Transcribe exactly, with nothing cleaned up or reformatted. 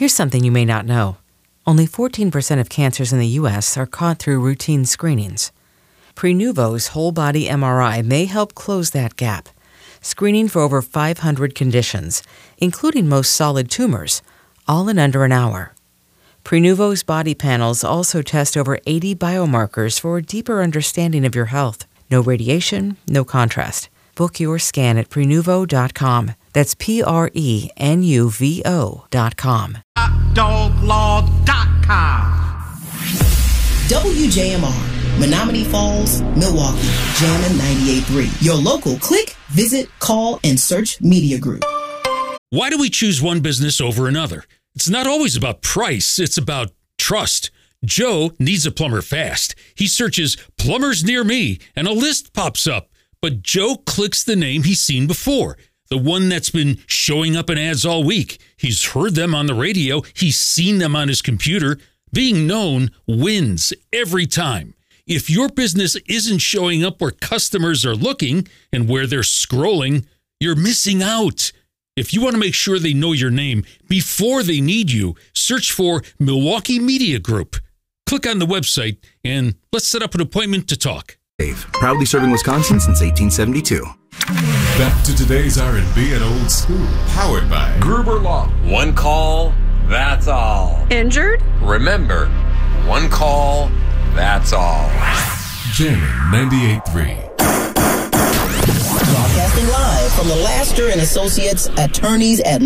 Here's something you may not know. Only fourteen percent of cancers in the U S are caught through routine screenings. Prenuvo's whole-body M R I may help close that gap, screening for over five hundred conditions, including most solid tumors, all in under an hour. Prenuvo's body panels also test over eighty biomarkers for a deeper understanding of your health. No radiation, no contrast. Book your scan at prenuvo dot com. That's P R E N U V O dot com. hot dog law dot com. W J M R, Menominee Falls, Milwaukee, Jammin' ninety-eight point three. Your local click, visit, call, and search media group. Why do we choose one business over another? It's not always about price. It's about trust. Joe needs a plumber fast. He searches plumbers near me and a list pops up. But Joe clicks the name he's seen before, the one that's been showing up in ads all week. He's heard them on the radio. He's seen them on his computer. Being known wins every time. If your business isn't showing up where customers are looking and where they're scrolling, you're missing out. If you want to make sure they know your name before they need you, search for Milwaukee Media Group. Click on the website and let's set up an appointment to talk. Dave, proudly serving Wisconsin since eighteen seventy-two. Back to today's R and B and old school. Powered by Gruber Law. One call, that's all. Injured? Remember, one call, that's all. Jammin' ninety-eight point three. Broadcasting live from the Laster and Associates Attorneys at